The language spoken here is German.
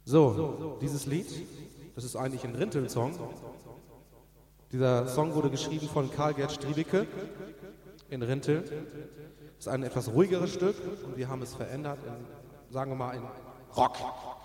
So, dieses Lied, das ist eigentlich ein Rinteln-Song. Dieser Song wurde geschrieben von Karl-Gerd Striebeke in Rinteln. Das ist ein etwas ruhigeres Stück und wir haben es verändert in, sagen wir mal, in Rock.